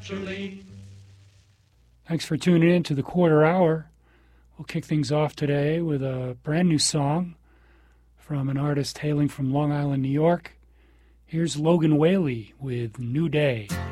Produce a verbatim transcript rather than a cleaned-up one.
naturally. Thanks for tuning in to the Quarter Hour. We'll kick things off today with a brand new song from an artist hailing from Long Island, New York. Here's Logan Whaley with New Day.